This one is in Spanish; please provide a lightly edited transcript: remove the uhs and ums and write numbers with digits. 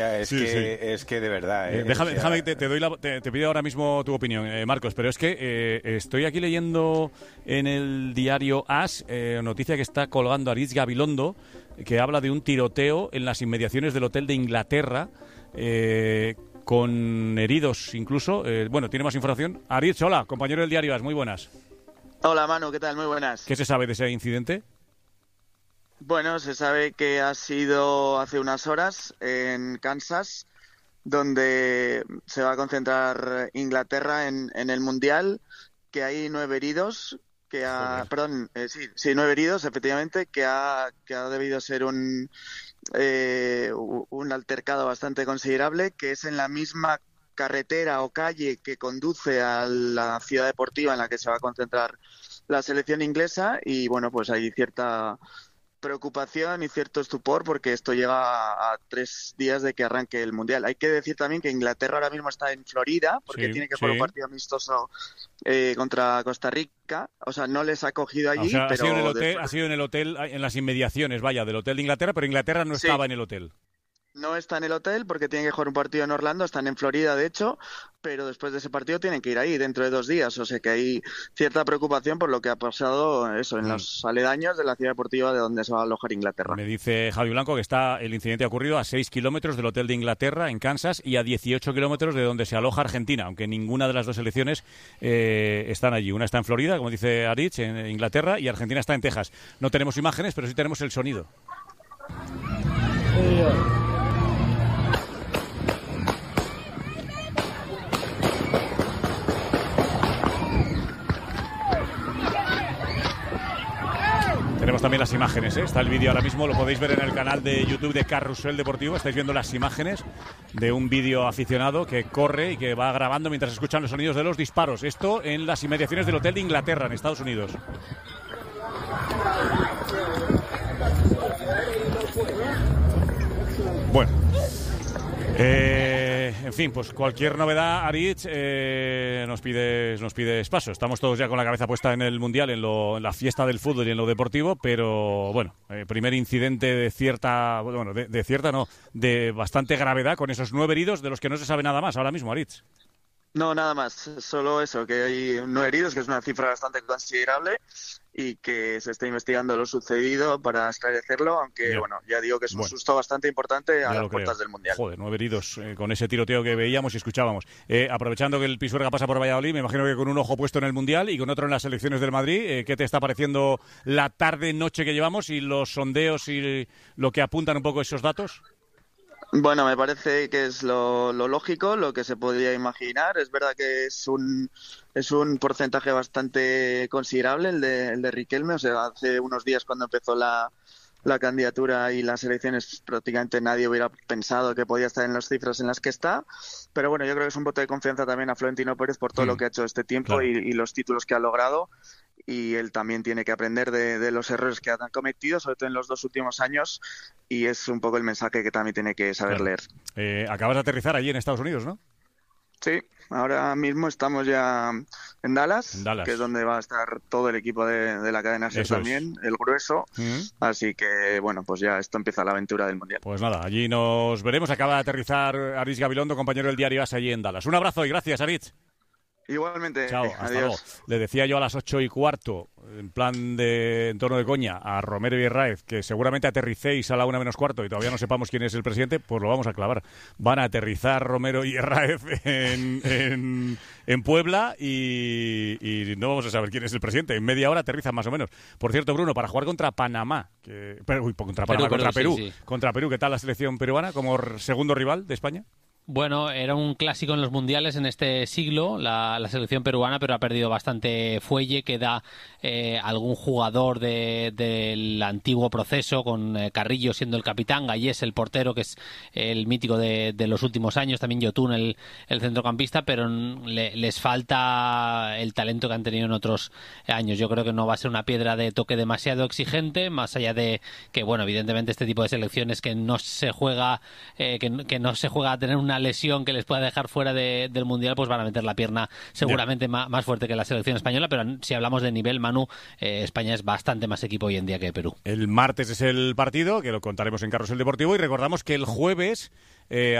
Es que de verdad. Déjame, te pido ahora mismo tu opinión, Marcos, pero es que estoy aquí leyendo en el diario AS, noticia que está colgando Aritz Gabilondo, que habla de un tiroteo en las inmediaciones del hotel de Inglaterra, con heridos incluso. Bueno, tiene más información. Aritz, hola, compañero del diario AS, muy buenas. Hola Manu, ¿qué tal? Muy buenas. ¿Qué se sabe de ese incidente? Bueno, se sabe que ha sido hace unas horas en Kansas, donde se va a concentrar Inglaterra en el Mundial, que hay 9 heridos, nueve heridos, efectivamente, que ha debido ser un altercado bastante considerable, que es en la misma carretera o calle que conduce a la ciudad deportiva en la que se va a concentrar la selección inglesa, y bueno, pues hay cierta preocupación y cierto estupor porque esto llega a 3 días de que arranque el Mundial. Hay que decir también que Inglaterra ahora mismo está en Florida porque tiene que jugar un partido amistoso contra Costa Rica. O sea, no les ha cogido allí. O sea, pero ha sido en el hotel, en las inmediaciones, vaya, del hotel de Inglaterra, pero Inglaterra no estaba en el hotel. No está en el hotel porque tienen que jugar un partido en Orlando, están en Florida de hecho, pero después de ese partido tienen que ir ahí dentro de 2 días, o sea que hay cierta preocupación por lo que ha pasado en los aledaños de la ciudad deportiva de donde se va a alojar Inglaterra. Me dice Javi Blanco que el incidente ha ocurrido a 6 kilómetros del hotel de Inglaterra en Kansas y a 18 kilómetros de donde se aloja Argentina, aunque ninguna de las dos selecciones están allí. Una está en Florida, como dice Aritz, en Inglaterra, y Argentina está en Texas. No tenemos imágenes, pero sí tenemos el sonido. Tenemos también las imágenes, está el vídeo ahora mismo, lo podéis ver en el canal de YouTube de Carrusel Deportivo. Estáis viendo las imágenes de un vídeo aficionado que corre y que va grabando mientras escuchan los sonidos de los disparos. Esto en las inmediaciones del hotel de Inglaterra, en Estados Unidos. Bueno. En fin, pues cualquier novedad, Aritz, nos pides paso. Estamos todos ya con la cabeza puesta en el Mundial, en la fiesta del fútbol y en lo deportivo, pero bueno, primer incidente de bastante gravedad con esos 9 heridos de los que no se sabe nada más ahora mismo, Aritz. No, nada más, solo eso, que hay 9 heridos, que es una cifra bastante considerable y que se está investigando lo sucedido para esclarecerlo, aunque bueno, ya digo que es un susto bastante importante a las puertas del Mundial. Joder, 9 heridos con ese tiroteo que veíamos y escuchábamos. Aprovechando que el Pisuerga pasa por Valladolid, me imagino que con un ojo puesto en el Mundial y con otro en las selecciones del Madrid, ¿qué te está pareciendo la tarde-noche que llevamos y los sondeos y lo que apuntan un poco esos datos? Bueno, me parece que es lo lógico, lo que se podría imaginar. Es verdad que es un porcentaje bastante considerable el de Riquelme. O sea, hace unos días cuando empezó la candidatura y las elecciones prácticamente nadie hubiera pensado que podía estar en las cifras en las que está. Pero bueno, yo creo que es un voto de confianza también a Florentino Pérez por todo lo que ha hecho este tiempo, claro, y los títulos que ha logrado. Y él también tiene que aprender de los errores que han cometido, sobre todo en los 2 últimos años, y es un poco el mensaje que también tiene que saber leer. Acabas de aterrizar allí en Estados Unidos, ¿no? Sí, ahora mismo estamos ya en Dallas, que es donde va a estar todo el equipo de la cadena SER también, el grueso. Así que, bueno, pues ya esto empieza la aventura del Mundial. Pues nada, allí nos veremos. Acaba de aterrizar Aritz Gabilondo, compañero del diario AS allí en Dallas. Un abrazo y gracias, Aritz. Igualmente. Chao, hasta adiós. luego. Le decía yo a las 8:15, en tono de coña, a Romero y Herráez, que seguramente aterricéis a la 1:15 y todavía no sepamos quién es el presidente, pues lo vamos a clavar. Van a aterrizar Romero y Herráez en Puebla y no vamos a saber quién es el presidente. En media hora aterrizan más o menos. Por cierto, Bruno, para jugar contra Panamá, contra Perú. Sí. Contra Perú, ¿qué tal la selección peruana como segundo rival de España? Bueno, era un clásico en los mundiales en este siglo, la selección peruana, pero ha perdido bastante fuelle. Queda algún jugador del antiguo proceso, con Carrillo siendo el capitán, Gallés el portero, que es el mítico de los últimos años, también Yotún el centrocampista, pero les falta el talento que han tenido en otros años. Yo creo que no va a ser una piedra de toque demasiado exigente, más allá de que, bueno, evidentemente este tipo de selecciones que no se juega a tener una alguna lesión que les pueda dejar fuera del Mundial, pues van a meter la pierna seguramente más fuerte que la selección española, pero si hablamos de nivel, Manu, España es bastante más equipo hoy en día que Perú. El martes es el partido, que lo contaremos en Carrusel Deportivo, y recordamos que el jueves